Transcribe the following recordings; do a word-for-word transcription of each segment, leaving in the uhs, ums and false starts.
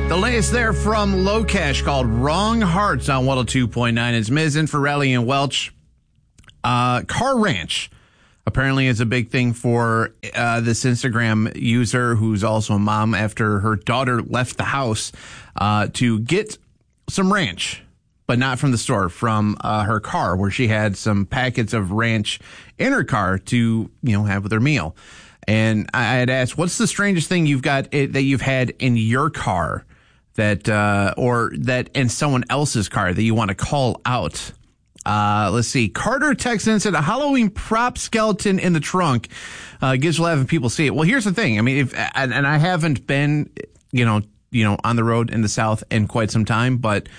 The latest there from Locash called Wrong Hearts on one oh two point nine. It's Miz Infarelli and Welch. Uh, Car Ranch apparently is a big thing for uh, this Instagram user who's also a mom after her daughter left the house uh, to get some ranch, but not from the store, from uh, her car, where she had some packets of ranch in her car to, you know, have with her meal. And I had asked, what's the strangest thing you've got it, that you've had in your car that, uh, or that in someone else's car that you want to call out? Uh, let's see. Carter texted and said a Halloween prop skeleton in the trunk uh, gives eleven people see it. Well, here's the thing. I mean, if and, and I haven't been, you know, you know, on the road in the South in quite some time, but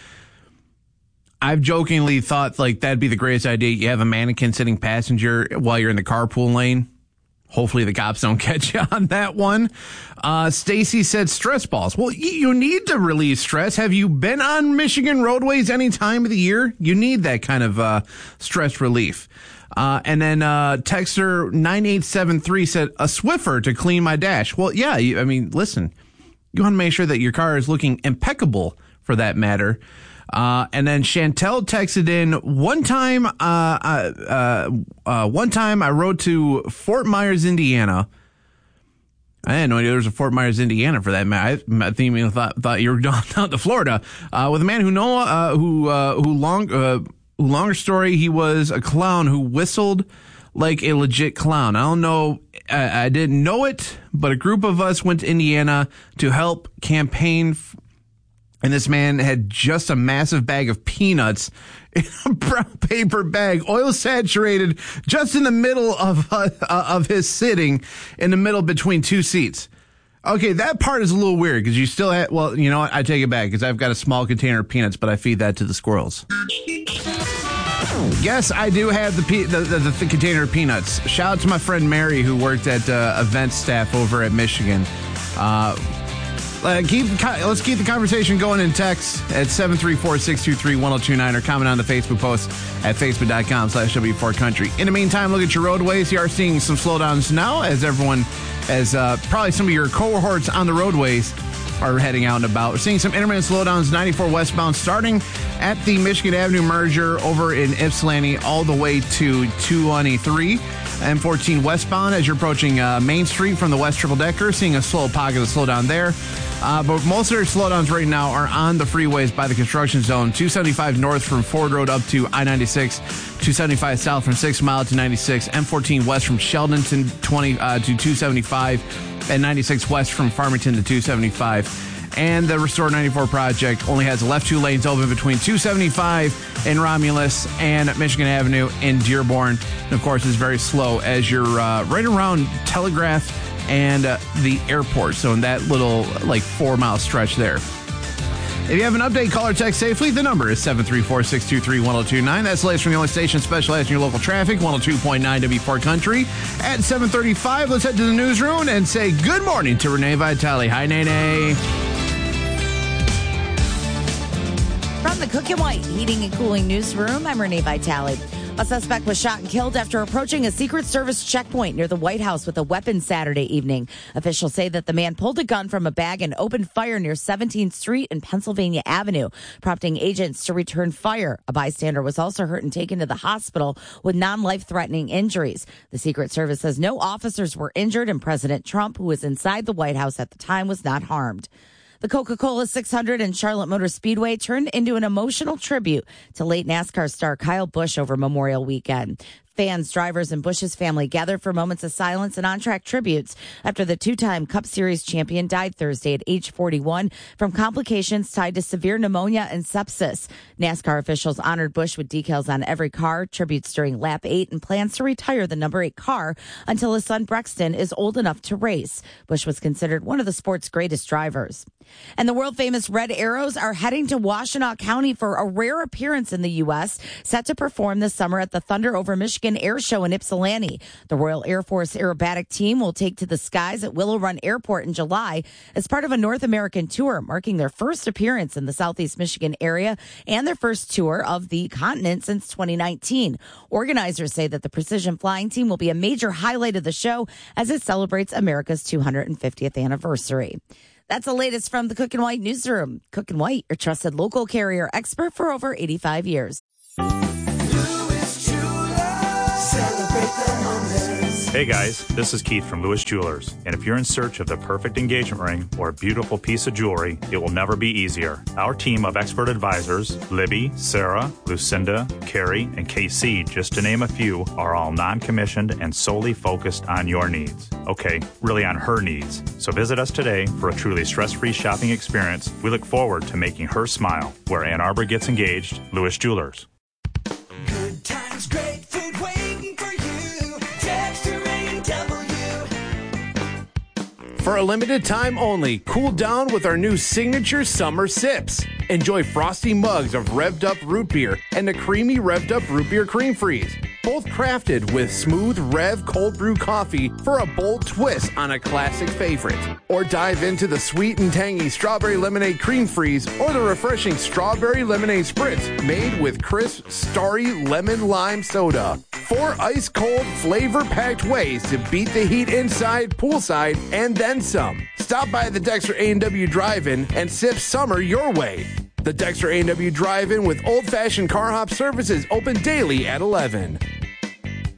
I've jokingly thought like that'd be the greatest idea. You have a mannequin sitting passenger while you're in the carpool lane. Hopefully the cops don't catch you on that one. Uh, Stacy said stress balls. Well, you need to release stress. Have you been on Michigan roadways any time of the year? You need that kind of uh, stress relief. Uh, and then uh, texter nine eight seven three said a Swiffer to clean my dash. Well, yeah, you, I mean, listen, you want to make sure that your car is looking impeccable for that matter. Uh, and then Chantel texted in one time, uh, uh, uh, one time I rode to Fort Myers, Indiana. I didn't know there was a Fort Myers, Indiana for that matter. I, I think you thought, thought you were down, down to Florida, uh, with a man who know, uh, who, uh, who long, uh, who longer story, he was a clown who whistled like a legit clown. I don't know. I, I didn't know it, but a group of us went to Indiana to help campaign f- And this man had just a massive bag of peanuts in a brown paper bag, oil saturated, just in the middle of uh, of his sitting, in the middle between two seats. Okay, that part is a little weird because you still have, well, you know what? I take it back because I've got a small container of peanuts, but I feed that to the squirrels. Yes, I do have the, pe- the, the, the container of peanuts. Shout out to my friend Mary who worked at uh, event staff over at Michigan. Uh, Uh, keep let's keep the conversation going in text at seven three four, six two three, one oh two nine or comment on the Facebook post at facebook.com slash W4Country. In the meantime, look at your roadways. You are seeing some slowdowns now as everyone, as uh, probably some of your cohorts on the roadways are heading out and about. We're seeing some intermittent slowdowns, ninety-four westbound starting at the Michigan Avenue merger over in Ypsilanti all the way to two twenty-three. M fourteen westbound as you're approaching uh, Main Street from the West Triple Decker, seeing a slow pocket of slowdown there. Uh, but most of their slowdowns right now are on the freeways by the construction zone. two seventy-five north from Ford Road up to I ninety-six, two seventy-five south from six mile to ninety-six, M fourteen west from Sheldon to twenty uh, to two seventy-five, and ninety-six west from Farmington to two seventy-five. And the Restore ninety-four project only has the left two lanes open between two seventy-five in Romulus and Michigan Avenue in Dearborn. And of course, it's very slow as you're uh, right around Telegraph and uh, the airport. So in that little like four mile stretch there. If you have an update, call or text safely. The number is seven three four, six two three, one oh two nine. That's the latest from the only station specializing in your local traffic, one oh two point nine W four Country. At seven thirty-five, let's head to the newsroom and say good morning to Renee Vitale. Hi, Nene. From the Cook and White Heating and Cooling Newsroom, I'm Renee Vitale. A suspect was shot and killed after approaching a Secret Service checkpoint near the White House with a weapon Saturday evening. Officials say that the man pulled a gun from a bag and opened fire near seventeenth Street and Pennsylvania Avenue, prompting agents to return fire. A bystander was also hurt and taken to the hospital with non-life-threatening injuries. The Secret Service says no officers were injured, and President Trump, who was inside the White House at the time, was not harmed. The Coca-Cola six hundred in Charlotte Motor Speedway turned into an emotional tribute to late NASCAR star Kyle Busch over Memorial Weekend. Fans, drivers, and Busch's family gathered for moments of silence and on-track tributes after the two-time Cup Series champion died Thursday at age forty-one from complications tied to severe pneumonia and sepsis. NASCAR officials honored Busch with decals on every car, tributes during lap eight, and plans to retire the number eight car until his son Brexton is old enough to race. Busch was considered one of the sport's greatest drivers. And the world-famous Red Arrows are heading to Washtenaw County for a rare appearance in the U S, set to perform this summer at the Thunder over Michigan Air Show in Ypsilanti. The Royal Air Force aerobatic team will take to the skies at Willow Run Airport in July as part of a North American tour, marking their first appearance in the Southeast Michigan area and their first tour of the continent since twenty nineteen. Organizers say that the Precision Flying Team will be a major highlight of the show as it celebrates America's two hundred fiftieth anniversary. That's the latest from the Cook and White newsroom. Cook and White, your trusted local carrier expert for over eighty-five years. Hey guys, this is Keith from Lewis Jewelers, and if you're in search of the perfect engagement ring or a beautiful piece of jewelry, it will never be easier. Our team of expert advisors, Libby, Sarah, Lucinda, Carrie, and K C, just to name a few, are all non-commissioned and solely focused on your needs. Okay, really on her needs. So visit us today for a truly stress-free shopping experience. We look forward to making her smile. Where Ann Arbor gets engaged, Lewis Jewelers. Good times, great food waiting for you. Dexter A W. For a limited time only, cool down with our new signature summer sips. Enjoy frosty mugs of revved up root beer and the creamy revved up root beer cream freeze. Both crafted with smooth Rev cold brew coffee for a bold twist on a classic favorite. Or dive into the sweet and tangy strawberry lemonade cream freeze or the refreshing strawberry lemonade spritz made with crisp, starry lemon lime soda. Four ice cold flavor packed ways to beat the heat inside, poolside, and then some. Stop by the Dexter A and W Drive-In and sip summer your way. The Dexter A and W Drive-In with old-fashioned car hop services open daily at eleven.